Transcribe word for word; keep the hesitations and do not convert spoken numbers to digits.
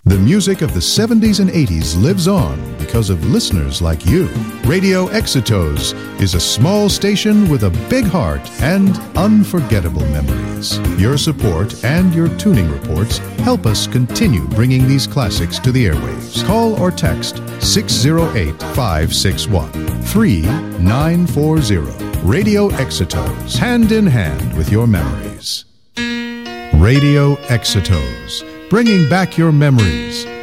The music of the seventies and eighties lives on because of listeners like you. Radio Exitos is a small station with a big heart and unforgettable memories. Your support and your tuning reports help us continue bringing these classics to the airwaves. Call or text six oh eight, five six one, three nine four zero. Radio Exitos, hand in hand with your memories. Radio Exitos, bringing back your memories